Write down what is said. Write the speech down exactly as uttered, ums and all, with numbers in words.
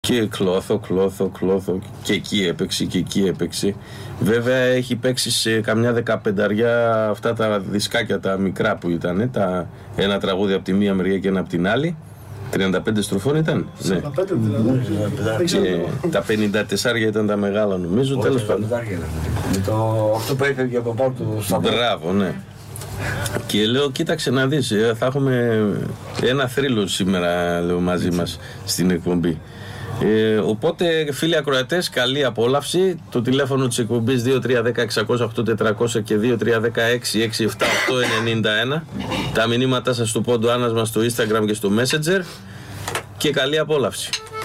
Και κλώθω, κλώθω, κλώθω. Και εκεί έπαιξε, και εκεί έπαιξε. Βέβαια έχει παίξει σε καμιά δεκαπενταριά αυτά τα δισκάκια τα μικρά που ήταν. Τα ένα τραγούδι από τη μία μεριά και ένα από την άλλη. τριάντα πέντε στροφών ήταν. σαράντα πέντε δηλαδή. Και τα πενήντα τέσσερα ήταν τα μεγάλα νομίζω. Τέλος πάντων. Με το αυτό που έφευγε από πάνω του Σταυρό. Μπράβο, ναι. Και λέω, κοίταξε να δεις, θα έχουμε ένα θρύλο σήμερα, λέω, μαζί μας στην εκπομπή. Ε, οπότε, φίλοι ακροατές, καλή απόλαυση. Το τηλέφωνο της εκπομπής δύο τρία ένα μηδέν εξακόσια οκτώ τετρακόσια και δύο τρία ένα έξι έξι επτά οκτώ εννιά ένα. Τα μηνύματά σας στο Πόντο Άννας μας στο Instagram και στο Messenger. Και καλή απόλαυση.